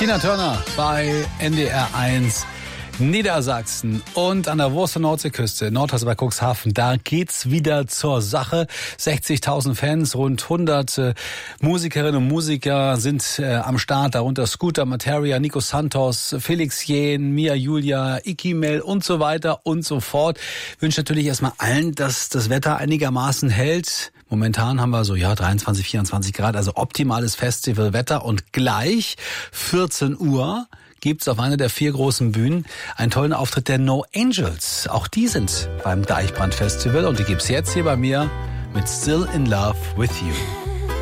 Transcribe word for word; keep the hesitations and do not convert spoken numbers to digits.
Tina Turner bei N D R eins Niedersachsen und an der Wurster Nordseeküste, Nordhausen bei Cuxhaven, da geht's wieder zur Sache. sechzigtausend Fans, rund hundert äh, Musikerinnen und Musiker sind äh, am Start, darunter Scooter, Materia, Nico Santos, Felix Jähn, Mia Julia, Iki Mel und so weiter und so fort. Ich wünsche natürlich erstmal allen, dass das Wetter einigermaßen hält. Momentan haben wir so, ja, dreiundzwanzig, vierundzwanzig Grad, also optimales Festivalwetter und gleich vierzehn Uhr gibt's auf einer der vier großen Bühnen einen tollen Auftritt der No Angels. Auch die sind beim Deichbrand Festival und die gibt's jetzt hier bei mir mit Still in Love with You.